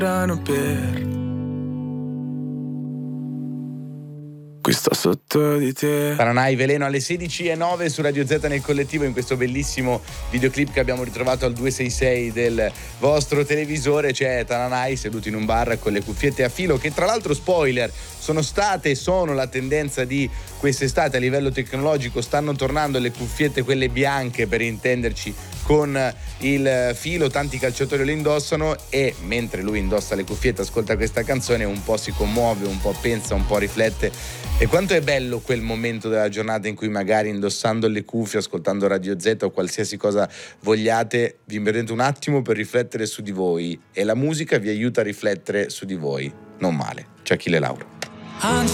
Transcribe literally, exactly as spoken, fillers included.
per qui sto sotto di te. Tananai, Veleno alle sedici e nove su Radio Z nel collettivo, in questo bellissimo videoclip che abbiamo ritrovato al duecentosessantasei del vostro televisore. C'è Tananai seduto in un bar con le cuffiette a filo, che tra l'altro, spoiler, sono state e sono la tendenza di quest'estate a livello tecnologico. Stanno tornando le cuffiette, quelle bianche per intenderci, con il filo, tanti calciatori le indossano, e mentre lui indossa le cuffiette, ascolta questa canzone, un po' si commuove, un po' pensa, un po' riflette. E quanto è bello quel momento della giornata in cui magari indossando le cuffie, ascoltando Radio Z o qualsiasi cosa vogliate, vi prendete un attimo per riflettere su di voi, e la musica vi aiuta a riflettere su di voi. Non male. C'è Achille Lauro.